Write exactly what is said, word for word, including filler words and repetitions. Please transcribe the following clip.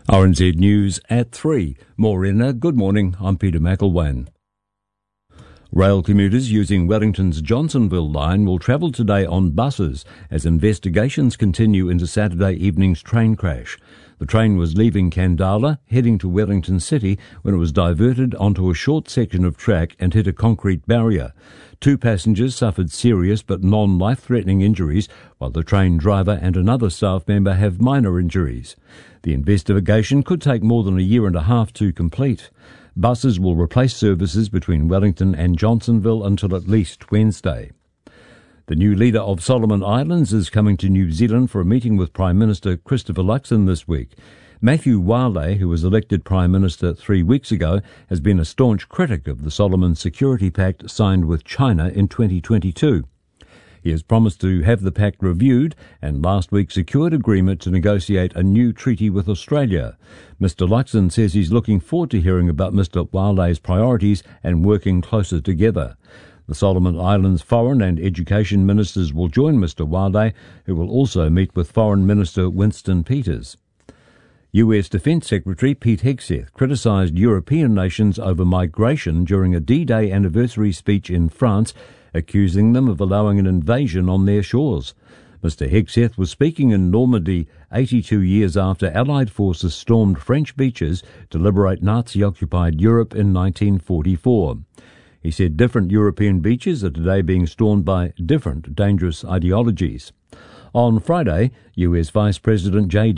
R N Z News at three. Morena, good morning. I'm Peter McElwain. Rail commuters using Wellington's Johnsonville line will travel today on buses as investigations continue into Saturday evening's train crash. The train was leaving Kandala, heading to Wellington City, when it was diverted onto a short section of track and hit a concrete barrier. Two passengers suffered serious but non-life-threatening injuries, while the train driver and another staff member have minor injuries. The investigation could take more than a year and a half to complete. Buses will replace services between Wellington and Johnsonville until at least Wednesday. The new leader of Solomon Islands is coming to New Zealand for a meeting with Prime Minister Christopher Luxon this week. Matthew Wale, who was elected Prime Minister three weeks ago, has been a staunch critic of the Solomon Security Pact signed with China in twenty twenty-two. He has promised to have the pact reviewed and last week secured agreement to negotiate a new treaty with Australia. Mister Luxon says he's looking forward to hearing about Mister Wale's priorities and working closer together. The Solomon Islands Foreign and Education Ministers will join Mister Wale, who will also meet with Foreign Minister Winston Peters. U S Defence Secretary Pete Hegseth criticised European nations over migration during a D-Day anniversary speech in France, accusing them of allowing an invasion on their shores. Mister Hegseth was speaking in Normandy eighty-two years after Allied forces stormed French beaches to liberate Nazi-occupied Europe in nineteen forty-four. He said different European beaches are today being stormed by different dangerous ideologies. On Friday, U S Vice President J D